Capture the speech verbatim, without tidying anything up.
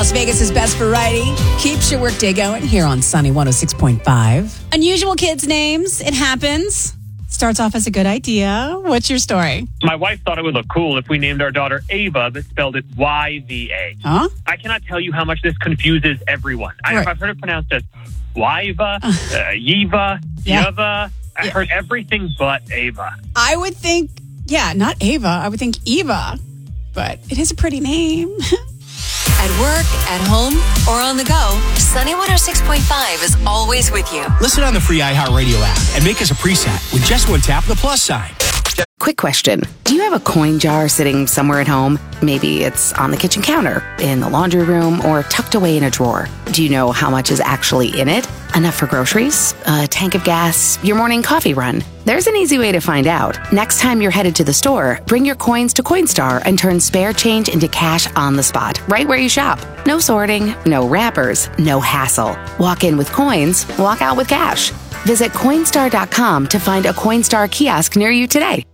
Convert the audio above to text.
Las Vegas' best variety keeps your workday going here on Sunny one oh six point five. Unusual kids' names. It happens. Starts off as a good idea. What's your story? My wife thought it would look cool if we named our daughter Ava, but spelled it Y V A. Huh? I cannot tell you how much this confuses everyone. I, Right. I've heard it pronounced as Yiva, uh, Yiva, Yeah. Yava. I've Yeah. heard everything but Ava. I would think, yeah, not Ava. I would think Eva, but it is a pretty name. At work, at home, or on the go, Sunny one oh six point five is always with you. Listen on the free iHeartRadio app and make us a preset with just one tap of the plus sign. Quick question. Do you have a coin jar sitting somewhere at home? Maybe it's on the kitchen counter, in the laundry room, or tucked away in a drawer. Do you know how much is actually in it? Enough for groceries? A tank of gas? Your morning coffee run? There's an easy way to find out. Next time you're headed to the store, bring your coins to Coinstar and turn spare change into cash on the spot, right where you shop. No sorting, no wrappers, no hassle. Walk in with coins, walk out with cash. Visit Coinstar dot com to find a Coinstar kiosk near you today.